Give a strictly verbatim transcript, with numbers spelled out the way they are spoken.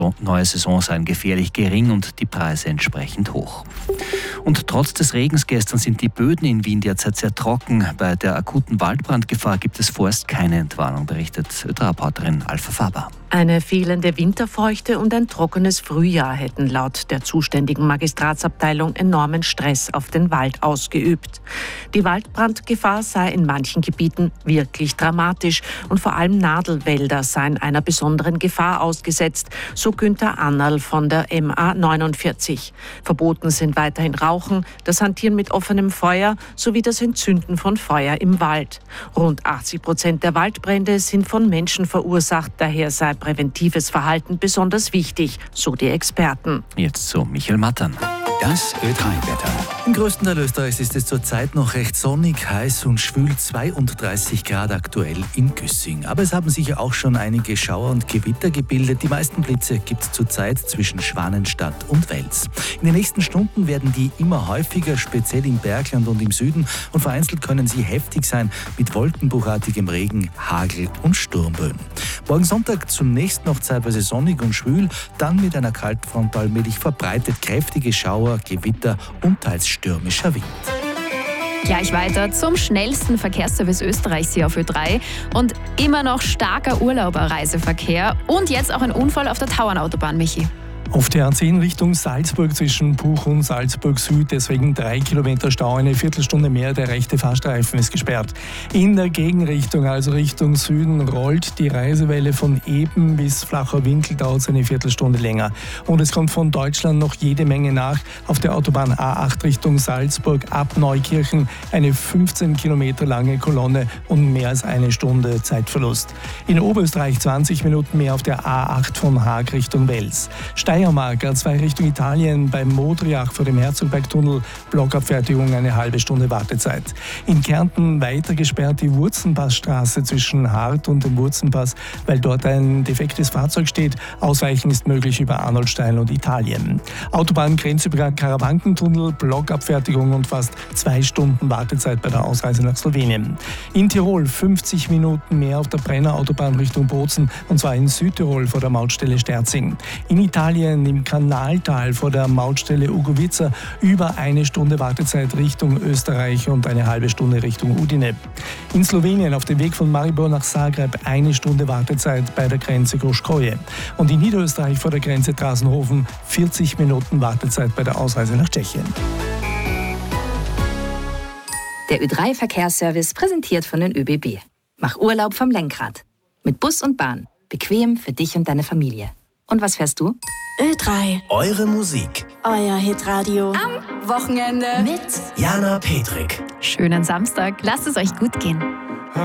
neue Saison seien gefährlich gering und die Preise entsprechend hoch. Und trotz des Regens gestern sind die Böden in Wien derzeit sehr trocken. Bei der akuten Waldbrandgefahr gibt es vorerst keine Entwarnung, berichtet Ö-drei-Reporterin Alpha Faber. Eine fehlende Winterfeuchte und ein trockenes Frühjahr hätten laut der zuständigen Magistratsabteilung enormen Stress auf den Wald ausgeübt. Die Waldbrandgefahr sei in manchen Gebieten wirklich dramatisch und vor allem Nadelwälder seien einer besonderen Gefahr ausgesetzt, so Günther Annerl von der M A neunundvierzig. Verboten sind weiterhin Rauchen, das Hantieren mit offenem Feuer sowie das Entzünden von Feuer im Wald. Rund achtzig Prozent der Waldbrände sind von Menschen verursacht, daher sei präventives Verhalten besonders wichtig, so die Experten. Jetzt zu Michael Mattern. Das Ö drei Wetter. Im größten Teil Österreichs ist es zurzeit noch recht sonnig, heiß und schwül, zweiunddreißig Grad aktuell in Güssing. Aber es haben sich ja auch schon einige Schauer und Gewitter gebildet. Die meisten Blitze gibt es zurzeit zwischen Schwanenstadt und Wels. In den nächsten Stunden werden die immer häufiger, speziell im Bergland und im Süden. Und vereinzelt können sie heftig sein mit wolkenbruchartigem Regen, Hagel und Sturmböen. Morgen Sonntag zunächst noch zeitweise sonnig und schwül, dann mit einer Kaltfront allmählich verbreitet kräftige Schauer, Gewitter und teils stürmischer Wind. Gleich weiter zum schnellsten Verkehrsservice Österreichs hier auf Ö drei und immer noch starker Urlauberreiseverkehr und jetzt auch ein Unfall auf der Tauernautobahn, Michi. Auf der A zehn Richtung Salzburg zwischen Buch und Salzburg Süd, deswegen drei Kilometer Stau, eine Viertelstunde mehr, der rechte Fahrstreifen ist gesperrt. In der Gegenrichtung, also Richtung Süden, rollt die Reisewelle von Eben bis Flacher Winkel, dauert es eine Viertelstunde länger. Und es kommt von Deutschland noch jede Menge nach. Auf der Autobahn A acht Richtung Salzburg ab Neukirchen eine fünfzehn Kilometer lange Kolonne und mehr als eine Stunde Zeitverlust. In Oberösterreich zwanzig Minuten mehr auf der A acht von Haag Richtung Wels. Steiermark, A zwei Richtung Italien, beim Modriach vor dem Herzogbergtunnel, Blockabfertigung, eine halbe Stunde Wartezeit. In Kärnten weiter gesperrt die Wurzenpassstraße zwischen Hart und dem Wurzenpass, weil dort ein defektes Fahrzeug steht. Ausweichen ist möglich über Arnoldstein und Italien. Autobahn Grenzübergang Karawankentunnel, Blockabfertigung und fast zwei Stunden Wartezeit bei der Ausreise nach Slowenien. In Tirol fünfzig Minuten mehr auf der Brenner Autobahn Richtung Bozen, und zwar in Südtirol vor der Mautstelle Sterzing. In Italien im Kanaltal vor der Mautstelle Ugovica über eine Stunde Wartezeit Richtung Österreich und eine halbe Stunde Richtung Udine. In Slowenien auf dem Weg von Maribor nach Zagreb eine Stunde Wartezeit bei der Grenze Gruškovje. Und in Niederösterreich vor der Grenze Trasenhofen vierzig Minuten Wartezeit bei der Ausreise nach Tschechien. Der Ö drei Verkehrsservice präsentiert von den Ö B B. Mach Urlaub vom Lenkrad. Mit Bus und Bahn. Bequem für dich und deine Familie. Und was fährst du? Ö drei. Eure Musik. Euer Hitradio. Am Wochenende. Mit Jana Petrik. Schönen Samstag, lasst es euch gut gehen.